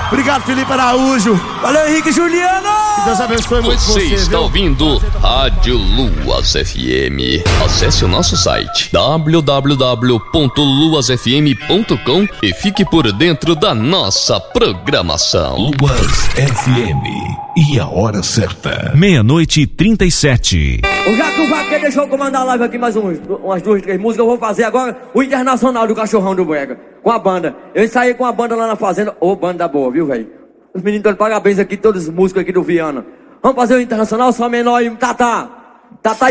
Obrigado, Felipe Araújo. Valeu, Henrique Juliano. Que Deus abençoe muito você. Você está ouvindo Rádio Luas FM. Acesse o nosso site www.luasfm.com e fique por dentro da nossa programação. Luas FM. E a hora certa: 00:37. Já que o Vaqueiro deixou eu comandar a live aqui mais umas 2, 3 músicas, eu vou fazer agora o Internacional do Cachorrão do Brega, com a banda. Eu ensaiei com a banda lá na fazenda. Ô, banda boa, viu, velho? Os meninos estão de parabéns aqui, todos os músicos aqui do Viana. Vamos fazer o Internacional, só menor e Tatá. Tatá